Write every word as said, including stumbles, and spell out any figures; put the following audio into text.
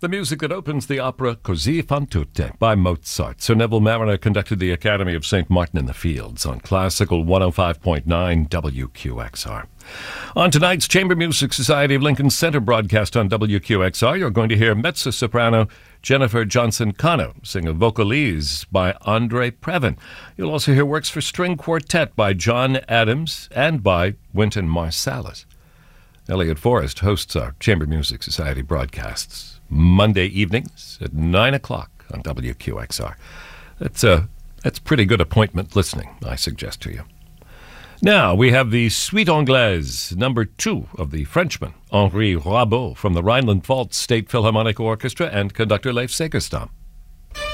The music that opens the opera Così fan tutte by Mozart. Sir Neville Mariner conducted the Academy of Saint Martin in the Fields on Classical one oh five point nine W Q X R. On tonight's Chamber Music Society of Lincoln Center broadcast on W Q X R, you're going to hear mezzo-soprano Jennifer Johnson-Cano sing a vocalise by Andre Previn. You'll also hear works for string quartet by John Adams and by Wynton Marsalis. Elliot Forrest hosts our Chamber Music Society broadcasts Monday evenings at nine o'clock on W Q X R. That's a that's pretty good appointment listening, I suggest to you. Now, we have the Suite Anglaise, number two of the Frenchman, Henri Rabault, from the Rhineland-Pfalz State Philharmonic Orchestra, and conductor Leif Segerstam.